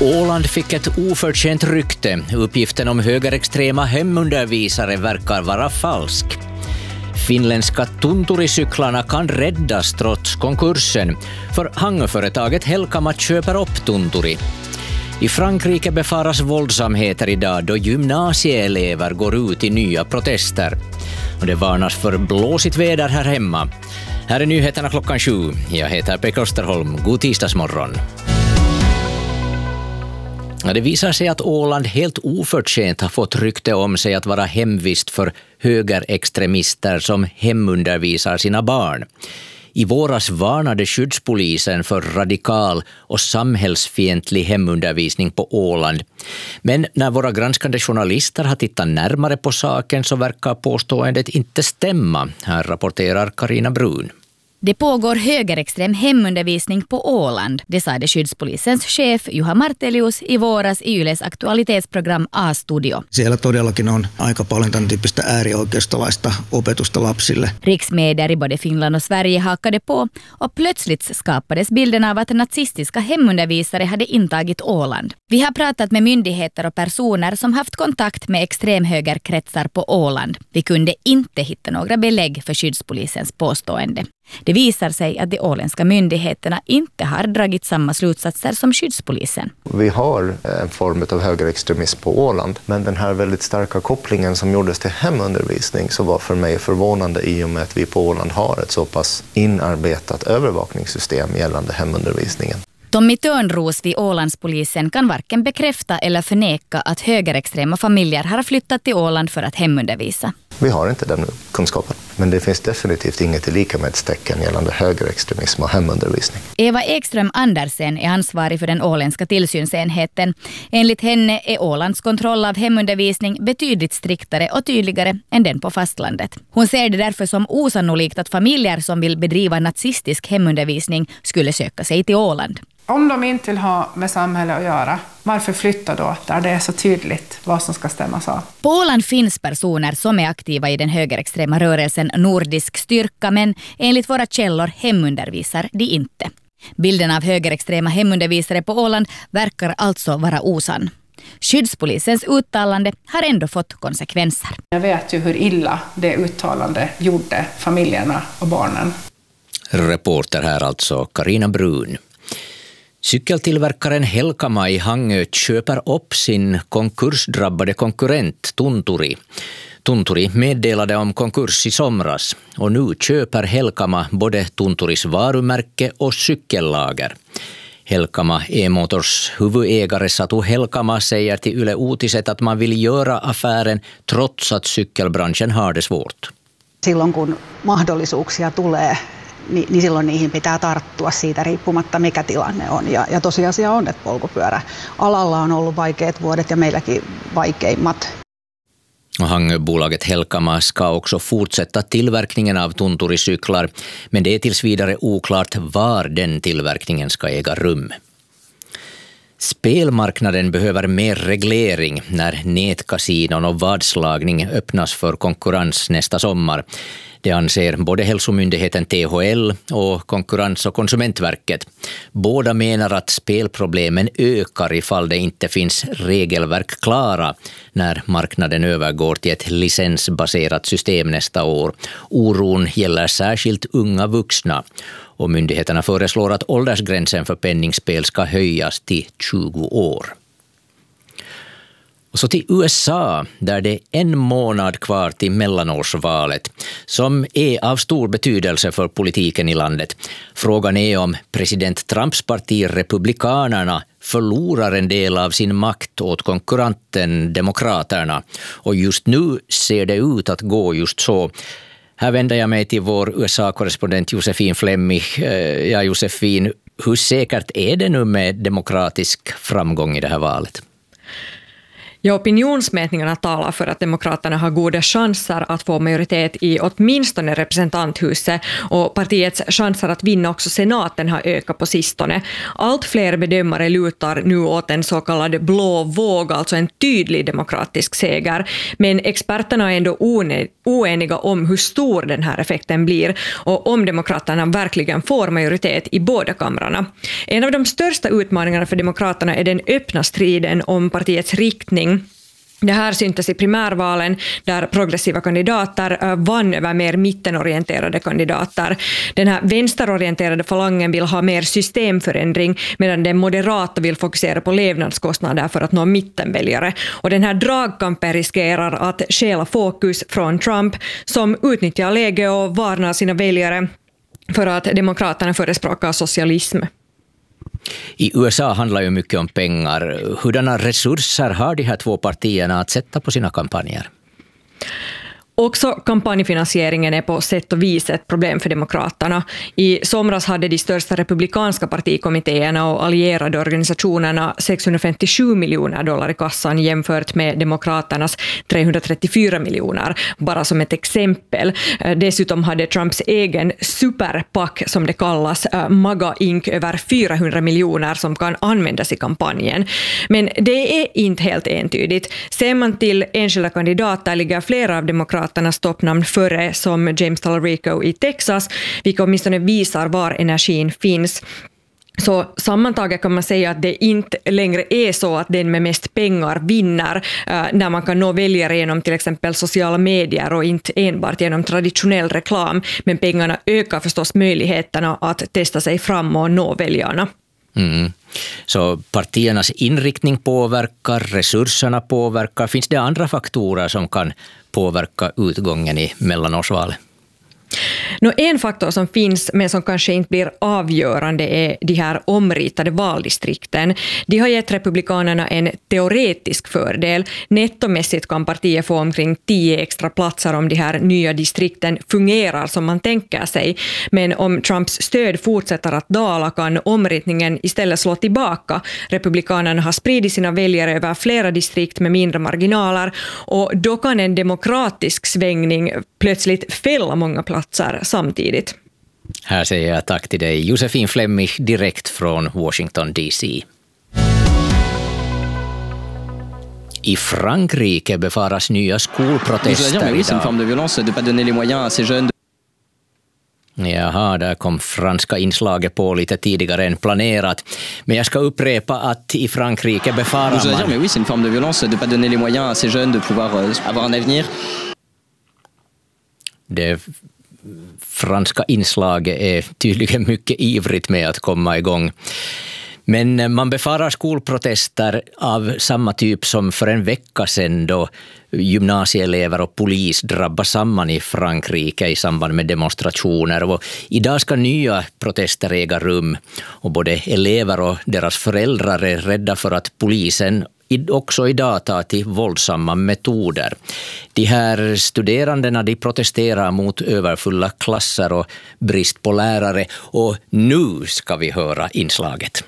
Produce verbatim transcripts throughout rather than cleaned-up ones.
Åland fick ett oförtjänt rykte. Uppgiften om högerextrema hemundervisare verkar vara falsk. Finländska tunturicyklarna kan räddas trots konkursen, för hangföretaget Helkama köper upp tunturi. I Frankrike befaras våldsamheter idag då gymnasieelever går ut i nya protester. Och det varnas för blåsigt väder här hemma. Här är nyheterna klockan sju. Jag heter Pekka Österholm. God tisdagsmorgon. Det visar sig att Åland helt oförtjänt har fått rykte om sig att vara hemvist för högerextremister som hemundervisar sina barn. I våras varnade skyddspolisen för radikal och samhällsfientlig hemundervisning på Åland. Men när våra granskande journalister har tittat närmare på saken så verkar påståendet inte stämma. Här rapporterar Carina Brun. Det pågår högerextrem hemundervisning på Åland, det sa det skyddspolisens chef Juha Martelius i våras i Yles aktualitetsprogram A-studio. Siellä todellakin on aika paljon tämän tyyppistä äärioikeistolaista opetusta lapsille. Riksmedier i både Finland och Sverige hakade på och plötsligt skapades bilden av att nazistiska hemundervisare hade intagit Åland. Vi har pratat med myndigheter och personer som haft kontakt med extremhögerkretsar på Åland. Vi kunde inte hitta några belägg för skyddspolisens påstående. Det visar sig att de åländska myndigheterna inte har dragit samma slutsatser som skyddspolisen. Vi har en form av högerextremism på Åland, men den här väldigt starka kopplingen som gjordes till hemundervisning så var för mig förvånande i och med att vi på Åland har ett så pass inarbetat övervakningssystem gällande hemundervisningen. Tommy Törnros vid Ålandspolisen kan varken bekräfta eller förneka att högerextrema familjer har flyttat till Åland för att hemundervisa. Vi har inte den kunskapen, men det finns definitivt inget likamedstecken gällande högerextremism och hemundervisning. Eva Ekström Andersen är ansvarig för den åländska tillsynsenheten. Enligt henne är Ålands kontroll av hemundervisning betydligt striktare och tydligare än den på fastlandet. Hon ser det därför som osannolikt att familjer som vill bedriva nazistisk hemundervisning skulle söka sig till Åland. Om de inte vill ha med samhället att göra, varför flytta då där det är så tydligt vad som ska stämmas av? På Åland finns personer som är aktiva i den högerextrema rörelsen Nordisk styrka, men enligt våra källor hemundervisar de inte. Bilden av högerextrema hemundervisare på Åland verkar alltså vara osann. Skyddspolisens uttalande har ändå fått konsekvenser. Jag vet ju hur illa det uttalande gjorde familjerna och barnen. Reporter här alltså Carina Brun. Cykeltillverkaren Helkama i Hangö köper upp sin konkursdrabbade konkurrent Tunturi. Tunturi meddelade om konkurs i somras och nu köper Helkama både Tunturis varumärke och cykellager. Helkama E-motors huvudägare Satu Helkama säger till Yle Uutiset att man vill göra affären trots att cykelbranschen har det svårt. Silloin kun mahdollisuuksia tulee, Niin, niin silloin niihin pitää tarttua siitä riippumatta, mikä tilanne on. Ja, ja tosiasia on, että polkupyöräalalla on ollut vaikeat vuodet ja meilläkin vaikeimmat. Hangöbolaget Helkama ska också fortsätta tillverkningen av tunturicyklar, men det är tills vidare oklart var den tillverkningen ska äga rum. Spelmarknaden behöver mer reglering när nätkasinon och vadslagning öppnas för konkurrens nästa sommar. Det anser både hälsomyndigheten T H L och Konkurrens- och konsumentverket. Båda menar att spelproblemen ökar ifall det inte finns regelverk klara när marknaden övergår till ett licensbaserat system nästa år. Oron gäller särskilt unga vuxna och myndigheterna föreslår att åldersgränsen för penningspel ska höjas till tjugo år. Och så till U S A, där det är en månad kvar till mellanårsvalet, som är av stor betydelse för politiken i landet. Frågan är om president Trumps parti Republikanerna förlorar en del av sin makt åt konkurrenten Demokraterna. Och just nu ser det ut att gå just så. Här vänder jag mig till vår U S A-korrespondent Josefin Flemmig. Ja, Josefin, hur säkert är det nu med demokratisk framgång i det här valet? Ja, opinionsmätningarna talar för att Demokraterna har goda chanser att få majoritet i åtminstone representanthuset, och partiets chanser att vinna också senaten har ökat på sistone. Allt fler bedömare lutar nu åt en så kallad blå våg, alltså en tydlig demokratisk seger. Men experterna är ändå oeniga om hur stor den här effekten blir och om Demokraterna verkligen får majoritet i båda kamrarna. En av de största utmaningarna för Demokraterna är den öppna striden om partiets riktning. Det här syntes i primärvalen där progressiva kandidater vann över mer mittenorienterade kandidater. Den här vänsterorienterade falangen vill ha mer systemförändring, medan den moderata vill fokusera på levnadskostnader för att nå mittenväljare. Och den här dragkampen riskerar att stjäla fokus från Trump, som utnyttjar läge och varnar sina väljare för att Demokraterna förespråkar socialism. I U S A handlar ju mycket om pengar. Hurdana resurser har de här två partierna att sätta på sina kampanjer? Också kampanjfinansieringen är på sätt och vis ett problem för Demokraterna. I somras hade de största republikanska partikommittéerna och allierade organisationerna sexhundrafemtiosju miljoner dollar i kassan jämfört med Demokraternas trehundratrettiofyra miljoner, bara som ett exempel. Dessutom hade Trumps egen superpack, som det kallas, MAGA Incorporated, över fyrahundra miljoner som kan användas i kampanjen. Men det är inte helt entydigt. Ser man till enskilda kandidater ligger flera av Demokraterna toppnamn före, som James Talarico i Texas, vilket åtminstone visar var energin finns. Så sammantaget kan man säga att det inte längre är så att den med mest pengar vinner uh, när man kan nå väljare genom till exempel sociala medier och inte enbart genom traditionell reklam, men pengarna ökar förstås möjligheterna att testa sig fram och nå väljarna. Mm. Så partiernas inriktning påverkar, resurserna påverkar. Finns det andra faktorer som kan påverka utgången i mellanårsvalet? Nå, en faktor som finns men som kanske inte blir avgörande är de här omritade valdistrikten. De har gett republikanerna en teoretisk fördel. Nettomässigt kan partiet få omkring tio extra platser om de här nya distrikten fungerar som man tänker sig. Men om Trumps stöd fortsätter att dala kan omritningen istället slå tillbaka. Republikanerna har spridit sina väljare över flera distrikt med mindre marginaler, och då kan en demokratisk svängning plötsligt fälla många platser samtidigt. Här säger jag tack till dig, Josefin Flemmich, direkt från Washington D C. I Frankrike befaras nya skolprotester idag. Jaha, där kom franska inslaget på lite tidigare än planerat. Men jag ska upprepa att i Frankrike befarar man... Mais oui, c'est une forme de violence de pas donner les moyens à ces jeunes de pouvoir avoir un avenir. Det franska inslaget är tydligen mycket ivrigt med att komma igång. Men man befarar skolprotester av samma typ som för en vecka sedan, då gymnasieelever och polis drabbas samman i Frankrike i samband med demonstrationer. Och idag ska nya protester äga rum, och både elever och deras föräldrar är rädda för att polisen också idag tar till våldsamma metoder. De här studerandena, de protesterar mot överfulla klasser och brist på lärare, och nu ska vi höra inslaget.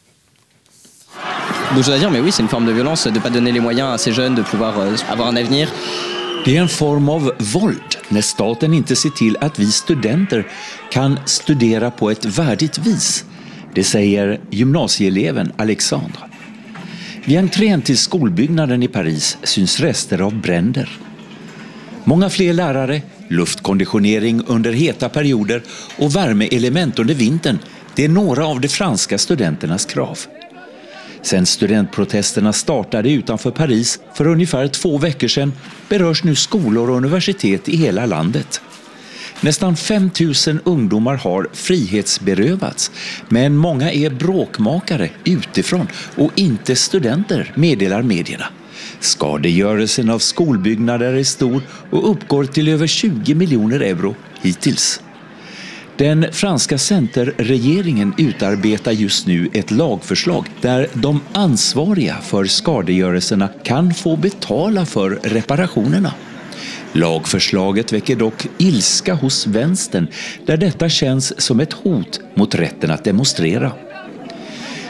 Donc je dois dire, mais oui, c'est une forme de violence de ne pas donner les moyens à ces jeunes de pouvoir avoir un avenir. Det är en form av våld när staten inte ser till att vi studenter kan studera på ett värdigt vis. Det säger gymnasieeleven Alexandre. Vid entrén till skolbyggnaden i Paris syns rester av bränder. Många fler lärare, luftkonditionering under heta perioder och värmeelement under vintern, det är några av de franska studenternas krav. Sen studentprotesterna startade utanför Paris för ungefär två veckor sedan berörs nu skolor och universitet i hela landet. Nästan fem tusen ungdomar har frihetsberövats, men många är bråkmakare utifrån och inte studenter, meddelar medierna. Skadegörelsen av skolbyggnader är stor och uppgår till över tjugo miljoner euro hittills. Den franska centerregeringen utarbetar just nu ett lagförslag där de ansvariga för skadegörelserna kan få betala för reparationerna. Lagförslaget väcker dock ilska hos vänstern, där detta känns som ett hot mot rätten att demonstrera.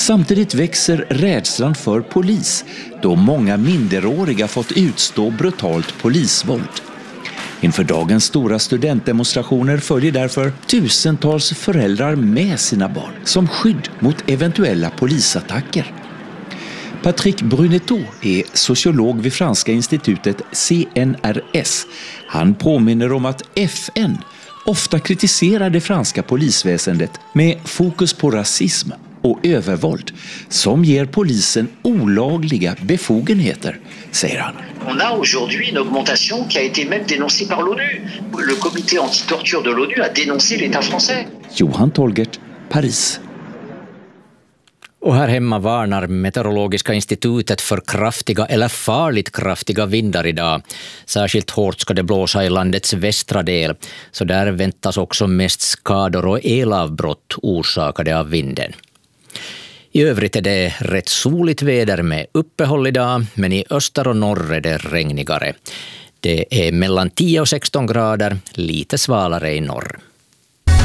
Samtidigt växer rädslan för polis då många minderåriga fått utstå brutalt polisvåld. Inför dagens stora studentdemonstrationer följer därför tusentals föräldrar med sina barn som skydd mot eventuella polisattacker. Patrick Brunetot är sociolog vid franska institutet C N R S. Han påminner om att F N ofta kritiserar det franska polisväsendet med fokus på rasism och övervåld som ger polisen olagliga befogenheter, säger han. On a aujourd'hui une augmentation qui a été même dénoncée par l'ONU. Le comité anti-torture de l'ONU a dénoncé l'État français. Johan Tolgert, Paris. Och här hemma varnar Meteorologiska institutet för kraftiga eller farligt kraftiga vindar idag. Särskilt hårt ska det blåsa i landets västra del, så där väntas också mest skador och elavbrott orsakade av vinden. I övrigt är det rätt soligt väder med uppehåll idag, men i öster och norr är det regnigare. Det är mellan tio och sexton grader, lite svalare i norr.